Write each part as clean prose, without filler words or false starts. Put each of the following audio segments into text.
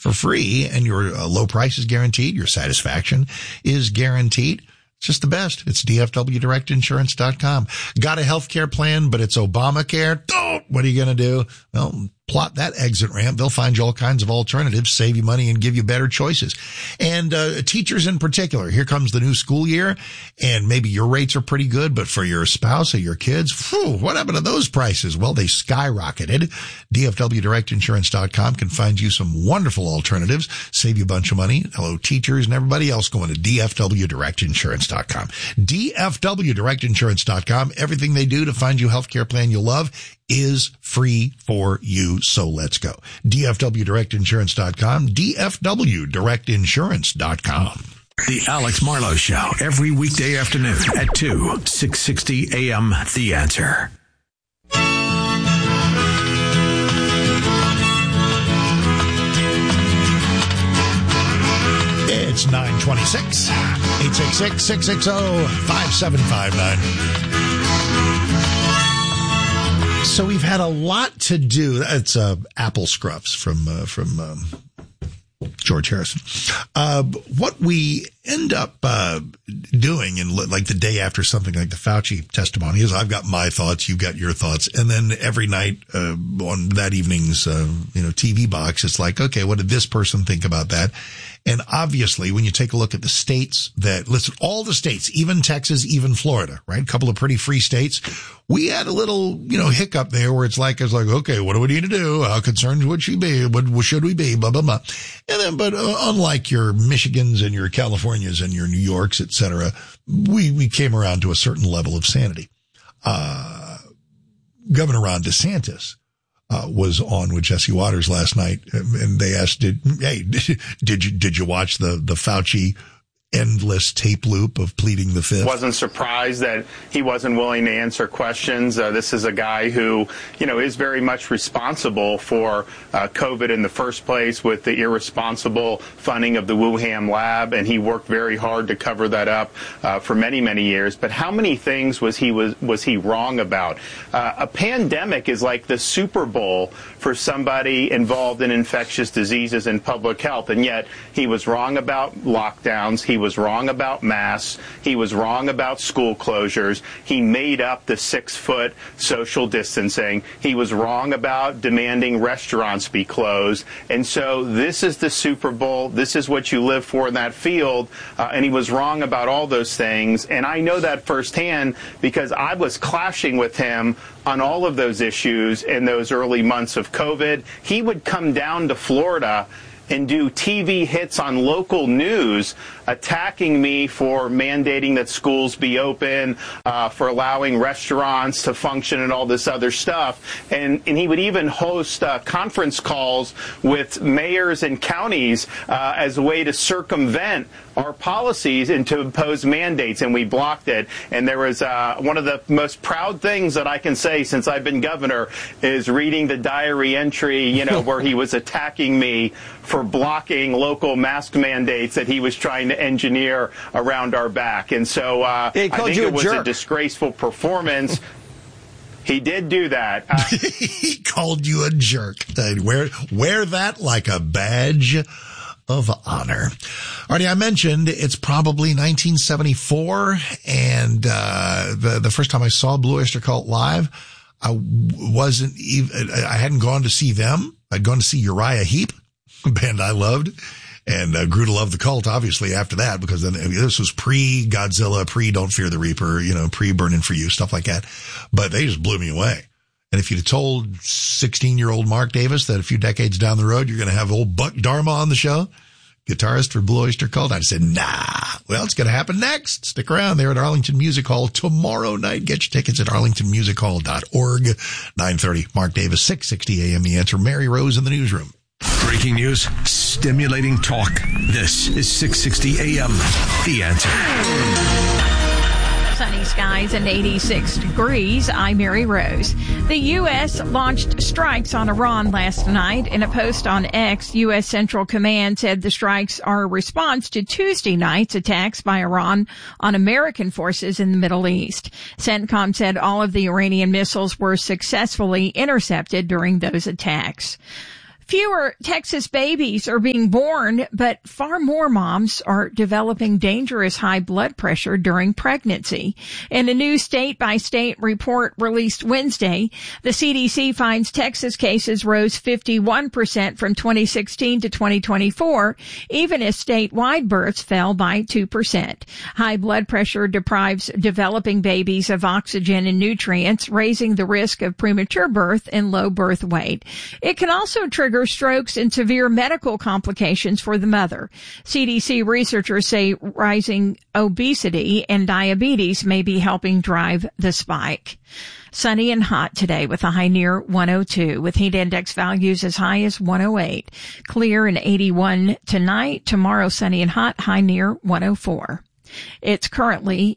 for free, and your low price is guaranteed. Your satisfaction is guaranteed. It's just the best. It's DFWDirectInsurance.com. Got a healthcare plan, but it's Obamacare? Oh, what are you going to do? Well, plot that exit ramp. They'll find you all kinds of alternatives, save you money, and give you better choices. And teachers in particular, here comes the new school year, and maybe your rates are pretty good, but for your spouse or your kids, what happened to those prices? Well, they skyrocketed. DFWDirectInsurance.com can find you some wonderful alternatives, save you a bunch of money. Hello, teachers and everybody else going to DFWDirectInsurance.com. DFWDirectInsurance.com. Everything they do to find you a healthcare plan you'll love is free for you. So let's go. DFWDirectInsurance.com. DFWDirectInsurance.com. The Alex Marlowe Show, every weekday afternoon at 2, 660 AM. The Answer. It's 9:26. 866-660-5759. So we've had a lot to do. It's Apple Scruffs from George Harrison. What we end up doing in like the day after something like the Fauci testimony is I've got my thoughts, you've got your thoughts, and then every night on that evening's TV box, it's like, okay, what did this person think about that? And obviously, when you take a look at the states that listen, all the states, even Texas, even Florida, right? A couple of pretty free states. We had a little, hiccup there where it's like, okay, what do we need to do? How concerned would she be? What should we be? Blah, blah, blah. And then, but unlike your Michigans and your Californias and your New Yorks, et cetera, we came around to a certain level of sanity. Governor Ron DeSantis was on with Jesse Waters last night, and they asked, did you watch the Fauci endless tape loop of pleading the fifth? Wasn't surprised that he wasn't willing to answer questions. This is a guy who, is very much responsible for COVID in the first place with the irresponsible funding of the Wuhan lab, and he worked very hard to cover that up for many, many years. But how many things was he wrong about? A pandemic is like the Super Bowl for somebody involved in infectious diseases and public health, and yet he was wrong about lockdowns. He was wrong about masks. He was wrong about school closures. He made up the 6-foot social distancing. He was wrong about demanding restaurants be closed. And so this is the Super Bowl. This is what you live for in that field. And he was wrong about all those things. And I know that firsthand because I was clashing with him on all of those issues in those early months of COVID. He would come down to Florida and do TV hits on local news attacking me for mandating that schools be open, for allowing restaurants to function and all this other stuff. And he would even host conference calls with mayors and counties as a way to circumvent our policies and to impose mandates, and we blocked it. And there was one of the most proud things that I can say since I've been governor is reading the diary entry, where he was attacking me for blocking local mask mandates that he was trying to engineer around our back. And so I think it was a disgraceful performance. He did do that. He called you a jerk. Wear that like a badge of honor. Already, I mentioned it's probably 1974, and the first time I saw Blue Oyster Cult live, I hadn't gone to see them. I'd gone to see Uriah Heep, a band I loved, and grew to love the Cult, obviously, after that, because then this was pre-Godzilla, pre-Don't Fear the Reaper, pre-Burning for You, stuff like that. But they just blew me away. And if you'd have told 16-year-old Mark Davis that a few decades down the road, you're going to have old Buck Dharma on the show, guitarist for Blue Oyster Cult, I'd said, nah. Well, it's going to happen next. Stick around there at Arlington Music Hall tomorrow night. Get your tickets at arlingtonmusichall.org. 9:30. Mark Davis, 660 AM. The Answer. Mary Rose in the newsroom. Breaking news, stimulating talk. This is 660 AM. The Answer. Sunny skies and 86 degrees. I'm Mary Rose. The U.S. launched strikes on Iran last night. In a post on X, U.S. Central Command said the strikes are a response to Tuesday night's attacks by Iran on American forces in the Middle East. CENTCOM said all of the Iranian missiles were successfully intercepted during those attacks. Fewer Texas babies are being born, but far more moms are developing dangerous high blood pressure during pregnancy. In a new state-by-state report released Wednesday, the CDC finds Texas cases rose 51% from 2016 to 2024, even as statewide births fell by 2%. High blood pressure deprives developing babies of oxygen and nutrients, raising the risk of premature birth and low birth weight. It can also trigger strokes and severe medical complications for the mother. CDC researchers say rising obesity and diabetes may be helping drive the spike. Sunny and hot today with a high near 102, with heat index values as high as 108. Clear and 81 tonight. Tomorrow sunny and hot, high near 104. It's currently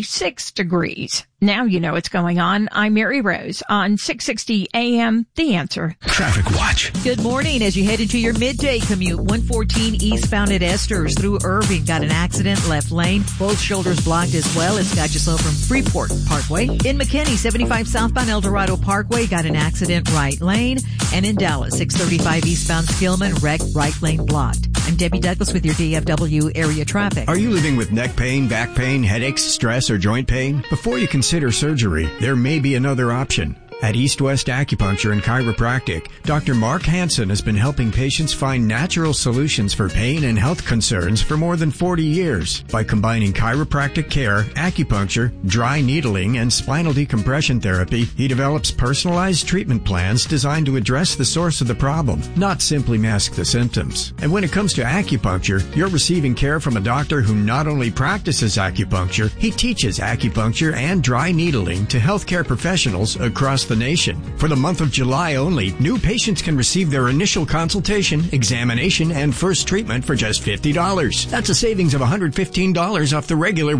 86 degrees. Now you know what's going on. I'm Mary Rose on 660 AM, The Answer. Traffic Watch. Good morning. As you head into your midday commute, 114 eastbound at Esters through Irving. Got an accident, left lane. Both shoulders blocked as well. It's got you slow from Freeport Parkway. In McKinney, 75 southbound El Dorado Parkway. Got an accident, right lane. And in Dallas, 635 eastbound Skillman, wrecked, right lane blocked. I'm Debbie Douglas with your DFW area traffic. Are you living with neck pain, back pain, headaches, stress, or joint pain? Before you consider surgery, there may be another option. At East West Acupuncture and Chiropractic, Dr. Mark Hansen has been helping patients find natural solutions for pain and health concerns for more than 40 years. By combining chiropractic care, acupuncture, dry needling, and spinal decompression therapy, he develops personalized treatment plans designed to address the source of the problem, not simply mask the symptoms. And when it comes to acupuncture, you're receiving care from a doctor who not only practices acupuncture, he teaches acupuncture and dry needling to healthcare professionals across the nation. For the month of July only, new patients can receive their initial consultation, examination, and first treatment for just $50. That's a savings of $115 off the regular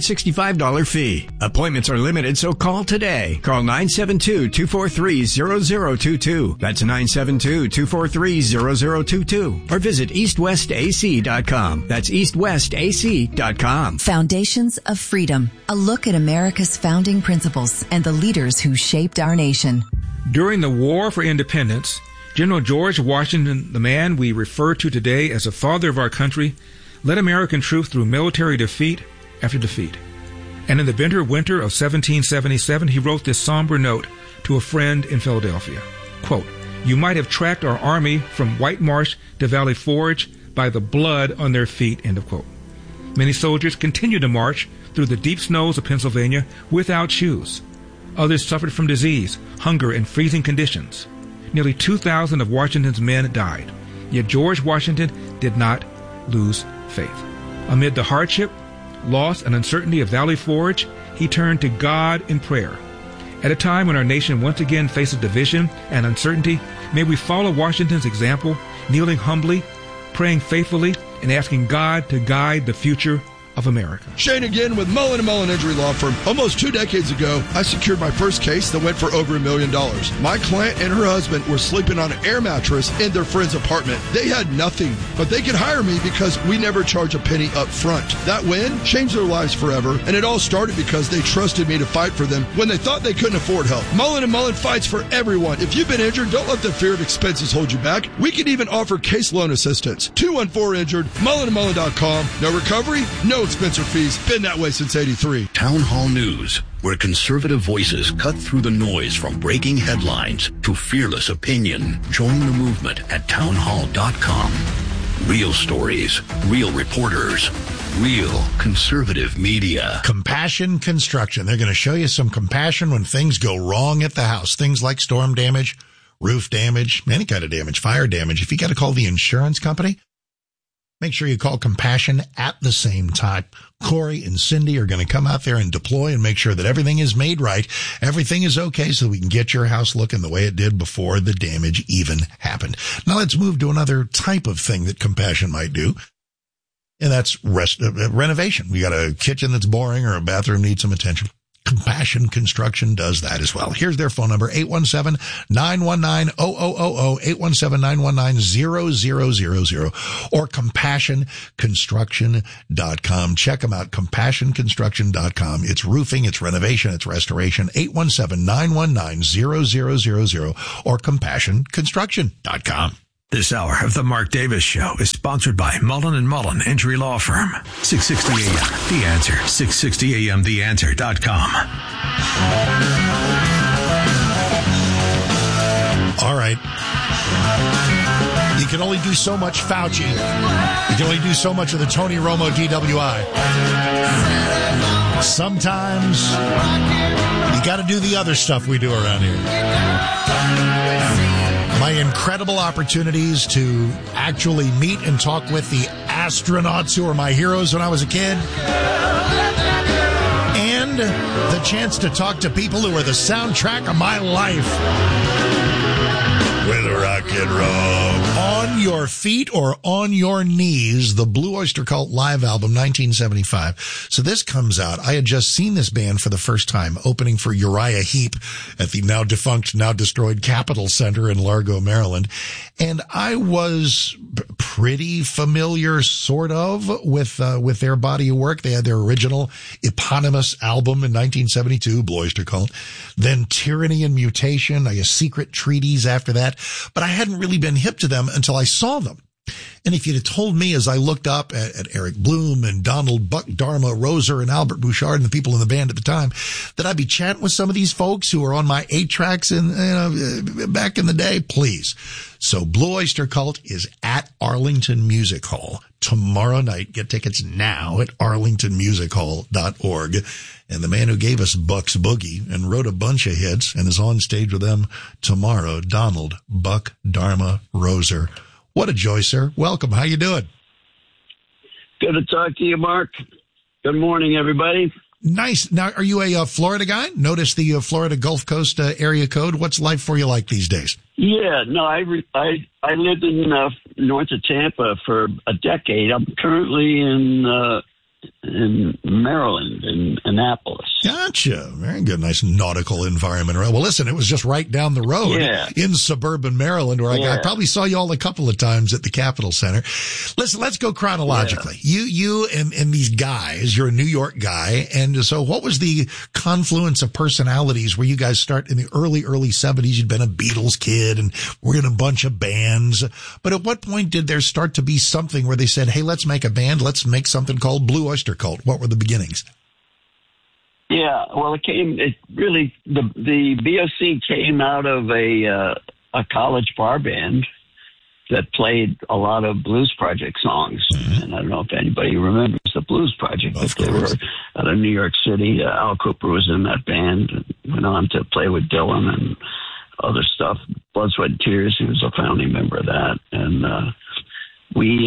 $165 fee. Appointments are limited, so call today. Call 972-243-0022. That's 972-243-0022. Or visit eastwestac.com. That's eastwestac.com. Foundations of Freedom. A look at America's founding principles and the leaders who shaped our nation. During the War for Independence, General George Washington, the man we refer to today as the father of our country, led American troops through military defeat after defeat. And in the bitter winter of 1777, he wrote this somber note to a friend in Philadelphia. Quote, "You might have tracked our army from White Marsh to Valley Forge by the blood on their feet," end of quote. Many soldiers continued to march through the deep snows of Pennsylvania without shoes. Others suffered from disease, hunger, and freezing conditions. Nearly 2,000 of Washington's men died. Yet George Washington did not lose faith. Amid the hardship, loss, and uncertainty of Valley Forge, he turned to God in prayer. At a time when our nation once again faces division and uncertainty, may we follow Washington's example, kneeling humbly, praying faithfully, and asking God to guide the future of America. Shane again with Mullen & Mullen Injury Law Firm. Almost 2 decades ago, I secured my first case that went for over $1 million. My client and her husband were sleeping on an air mattress in their friend's apartment. They had nothing, but they could hire me because we never charge a penny up front. That win changed their lives forever, and it all started because they trusted me to fight for them when they thought they couldn't afford help. Mullen & Mullen fights for everyone. If you've been injured, don't let the fear of expenses hold you back. We can even offer case loan assistance. 214-INJURED, mullenandmullen.com. No recovery, no expense or fees. Been that way since 83. Town Hall News, where conservative voices cut through the noise from breaking headlines to fearless opinion. Join the movement at townhall.com. Real stories, real reporters, real conservative media. Compassion Construction. They're going to show you some compassion when things go wrong at the house. Things like storm damage, roof damage, any kind of damage, fire damage. If you got to call the insurance company, make sure you call Compassion at the same time. Corey and Cindy are going to come out there and deploy and make sure that everything is made right. Everything is okay so we can get your house looking the way it did before the damage even happened. Now let's move to another type of thing that Compassion might do. And that's renovation. We got a kitchen that's boring or a bathroom needs some attention. Compassion Construction does that as well. Here's their phone number, 817-919-0000, 817-919-0000, or CompassionConstruction.com. Check them out, CompassionConstruction.com. It's roofing, it's renovation, it's restoration, 817-919-0000, or CompassionConstruction.com. This hour of the Mark Davis Show is sponsored by Mullen & Mullen Injury Law Firm. 660 AM, The Answer. 660 AM, TheAnswer.com. All right. You can only do so much Fauci. You can only do so much of the Tony Romo DWI. Sometimes you got to do the other stuff we do around here. My incredible opportunities to actually meet and talk with the astronauts who were my heroes when I was a kid. And the chance to talk to people who are the soundtrack of my life. With rock and roll. On Your Feet or On Your Knees, the Blue Oyster Cult live album, 1975. So this comes out. I had just seen this band for the first time, opening for Uriah Heep at the now defunct, now destroyed Capitol Center in Largo, Maryland. And I was pretty familiar, sort of, with their body of work. They had their original eponymous album in 1972, Blue Oyster Cult. Then Tyranny and Mutation, I guess Secret Treaties after that. But I hadn't really been hip to them until I saw them. And if you'd have told me as I looked up at Eric Bloom and Donald Buck Dharma Roser and Albert Bouchard and the people in the band at the time, that I'd be chatting with some of these folks who were on my 8-tracks back in the day, please. So Blue Oyster Cult is at Arlington Music Hall tomorrow night. Get tickets now at arlingtonmusichall.org. And the man who gave us Buck's Boogie and wrote a bunch of hits and is on stage with them tomorrow, Donald Buck Dharma Roser. What a joy, sir. Welcome. How you doing? Good to talk to you, Mark. Good morning, everybody. Nice. Now, are you a Florida guy? Notice the Florida Gulf Coast area code. What's life for you like these days? Yeah, no, I lived in north of Tampa for a decade. I'm currently in Maryland, in Annapolis. Gotcha. Very good. Nice nautical environment. Well, listen, it was just right down the road in suburban Maryland where I probably saw you all a couple of times at the Capitol Center. Listen, let's go chronologically. Yeah. You and these guys, you're a New York guy. And so what was the confluence of personalities where you guys start in the early 70s? You'd been a Beatles kid and were in a bunch of bands. But at what point did there start to be something where they said, hey, let's make a band. Let's make something called Blue Oyster Cult? What were the beginnings? Yeah, well, the BOC came out of a college bar band that played a lot of Blues Project songs. Mm-hmm. And I don't know if anybody remembers the Blues Project, but they were out of New York City. Al Cooper was in that band and went on to play with Dylan and other stuff. Blood, Sweat, and Tears, he was a founding member of that. And we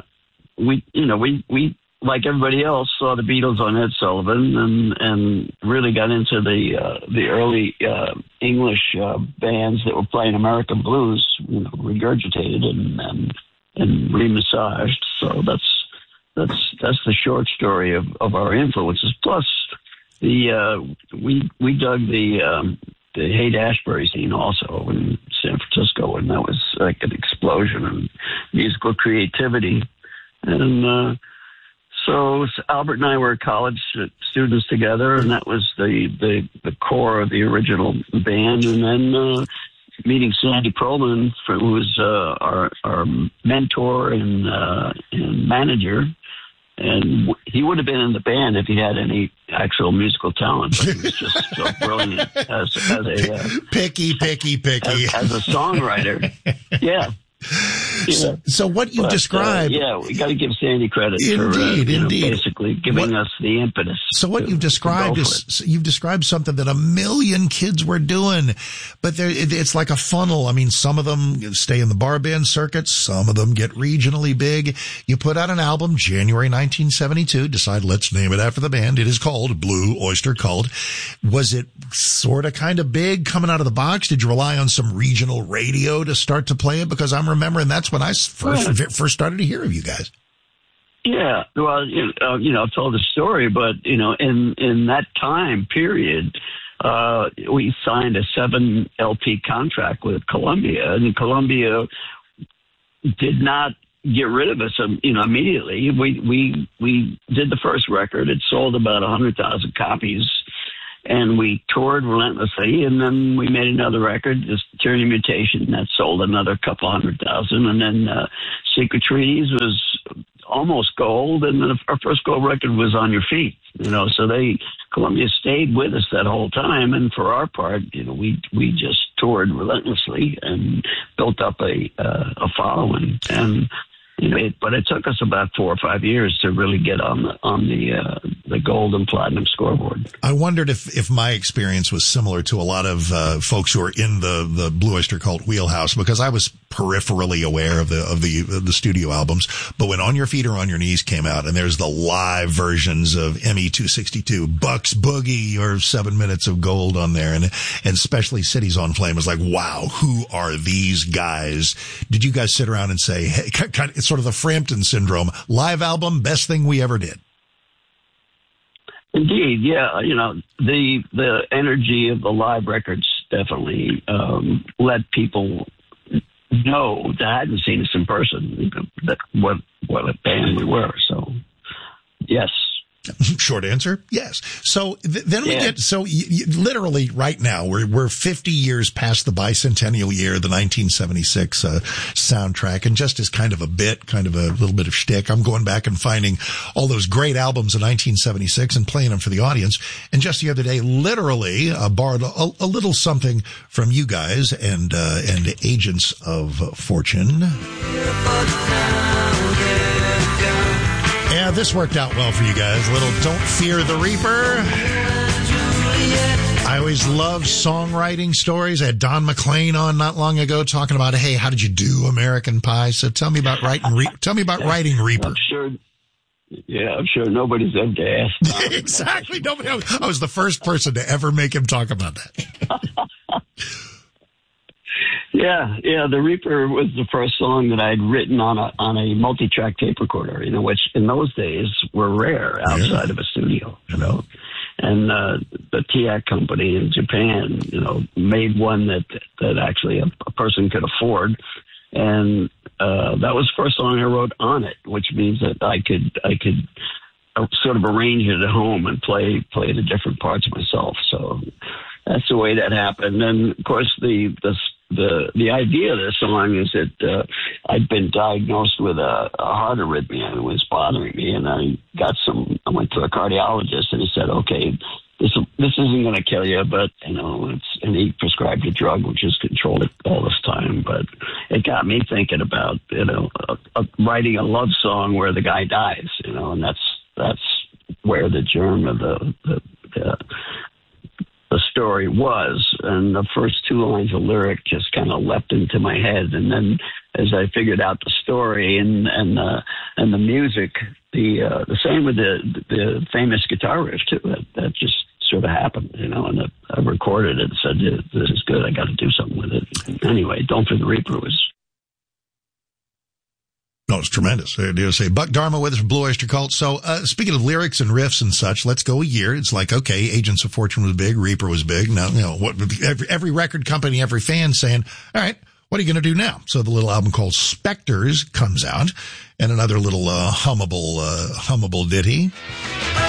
like everybody else, saw the Beatles on Ed Sullivan and really got into the early English bands that were playing American blues, regurgitated and remassaged. So that's the short story of our influences. Plus, we dug the Haight-Ashbury scene also in San Francisco, and that was like an explosion in musical creativity. And so Albert and I were college students together, and that was the core of the original band. And then meeting Sandy Pearlman, who was our mentor and manager, and he would have been in the band if he had any actual musical talent, but he was just so brilliant as a picky as a songwriter. Yeah. Yeah. So what you described... we got to give Sandy credit for basically giving us the impetus. So what you've described is, you've described something that a million kids were doing, but it's like a funnel. I mean, some of them stay in the bar band circuit, some of them get regionally big. You put out an album, January 1972, decide let's name it after the band. It is called Blue Oyster Cult. Was it sort of kind of big coming out of the box? Did you rely on some regional radio to start to play it? Because I'm remembering that's when I first started to hear of you guys. Yeah, well, I've told the story, but in that time period, we signed a 7 LP contract with Columbia, and Columbia did not get rid of us, immediately. We did the first record. It sold about 100,000 copies, And we toured relentlessly, and then we made another record, this Tyranny Mutation, that sold another couple 100,000. And then Secret Treaties was almost gold, and then our first gold record was On Your Feet. So Columbia stayed with us that whole time, and for our part, we just toured relentlessly and built up a following. And but it took us about 4 or 5 years to really get on the gold and platinum scoreboard. I wondered if my experience was similar to a lot of folks who are in the Blue Oyster Cult wheelhouse, because I was peripherally aware of the studio albums. But when On Your Feet or On Your Knees came out, and there's the live versions of ME262, Buck's Boogie, or 7 Minutes of Gold on there, and especially Cities on Flame, was like, wow, who are these guys? Did you guys sit around and say, hey, it's sort of the Frampton syndrome, live album, best thing we ever did? Indeed, yeah. The energy of the live records definitely let people know that hadn't seen us in person, that what a band we were. So, yes. Short answer, yes. So then we get, literally right now, we're 50 years past the bicentennial year, the 1976 soundtrack, and just as kind of a little bit of shtick, I'm going back and finding all those great albums of 1976 and playing them for the audience. And just the other day, literally borrowed a little something from you guys and Agents of Fortune. Yeah, this worked out well for you guys. A little Don't Fear the Reaper. I always love songwriting stories. I had Don McLean on not long ago talking about, hey, how did you do American Pie? So tell me about writing Reaper. I'm sure nobody's ever asked. Exactly. I was the first person to ever make him talk about that. Yeah. The Reaper was the first song that I'd written on a multi-track tape recorder, which in those days were rare outside of a studio, And the TIAC company in Japan, made one that actually a person could afford, and that was the first song I wrote on it, which means that I could sort of arrange it at home and play the different parts myself. So that's the way that happened. And of course, the idea of this song is that I'd been diagnosed with a heart arrhythmia, and it was bothering me, and I went to a cardiologist, and he said, okay, this isn't going to kill you, but and he prescribed a drug which has controlled it all this time. But it got me thinking about writing a love song where the guy dies, and that's where the germ of the story was. And the first 2 lines of lyric just kind of leapt into my head, and then as I figured out the story and the music, the same with the famous guitar riff too, that just sort of happened, and I recorded it and said, this is good, I got to do something with it. Anyway, Don't Fear the Reaper was... No, it's tremendous. I do say Buck Dharma with us from Blue Oyster Cult. So, speaking of lyrics and riffs and such, let's go a year. It's like, okay, Agents of Fortune was big, Reaper was big. Now, every record company, every fan saying, all right, what are you going to do now? So the little album called Spectres comes out, and another little hummable ditty.